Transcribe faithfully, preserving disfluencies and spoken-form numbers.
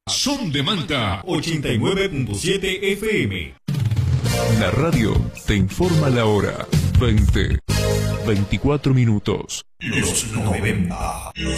Son de Manta ochenta y nueve punto siete F M. La radio te informa la hora. veinte, veinticuatro minutos. Los noventa.